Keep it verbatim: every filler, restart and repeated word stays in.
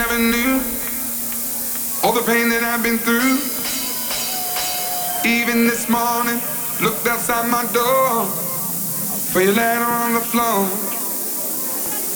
never knew all the pain that I've been through. Even this morning, looked outside my door for your letter on the floor.